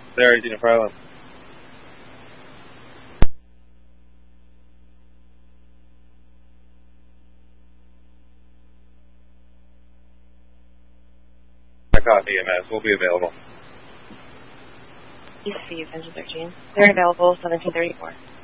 There, no problem. I caught EMS. We'll be available. EC, 1013. They're available 1734.